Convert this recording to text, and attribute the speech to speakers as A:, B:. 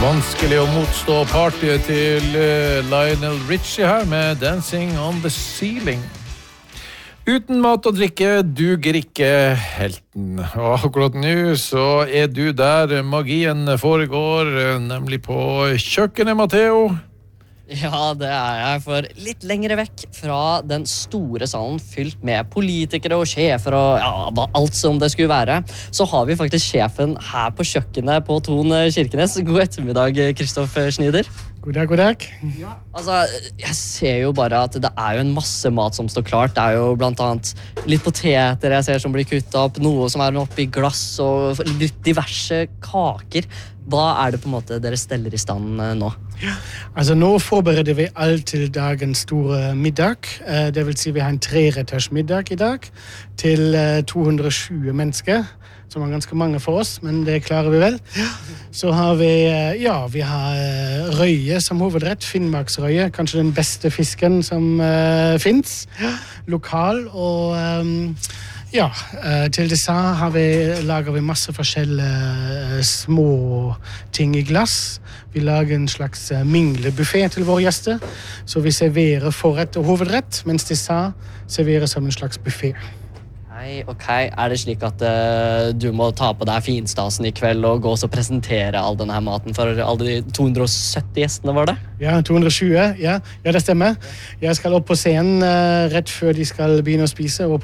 A: vanskelig å motstå partyet til Lionel Richie her med Dancing on the Ceiling. Uten mat og drikke duger ikke helten. Og akkurat nå så du der magien foregår, nemlig på kjøkkenet, Matteo.
B: Ja, det jeg, for litt lengre vekk fra den store salen fylt med politikere og sjefer og ja, alt som det skulle være, så har vi faktisk sjefen her på kjøkkenet på Thon Kirkenes. God ettermiddag, Kristoff Schneider.
C: God dag, god dag.
B: Ja, altså, jeg ser jo bare at det jo en masse mat som står klart. Det jo blant annet litt poteter jeg ser som blir kuttet opp, noe som oppi glass og litt diverse kaker. Hva det på en måte dere steller i stand nå?
C: Ja, altså nå forbereder vi alt til dagens store middag. Det vil si vi har en 3-retters middag i dag til 220 mennesker. Som ganske mange for oss, men det klarer vi vel. Så har vi, vi har røye som hovedrett, Finnmarksrøye, kanskje den beste fisken som finnes. Lokal, og til dessert lager vi masse forskjellige små ting i glass. Vi lager en slags minglebuffet til våre gjester, så vi serverer forrett og hovedrett, mens dessert serverer som en slags buffet.
B: Ok, det slik at du må ta på deg finstasen i kveld og gå og presentere all denne maten for alle de 270 gjestene, var det?
C: Ja, 220, ja, det stemmer. Jeg skal opp på scenen rett før de skal begynne å spise og